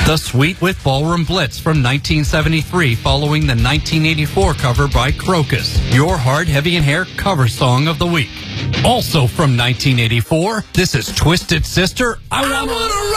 The Suite with Ballroom Blitz from 1973, following the 1984 cover by Crocus, your Hard, Heavy, and Hair cover song of the week. Also from 1984, this is Twisted Sister, I Wanna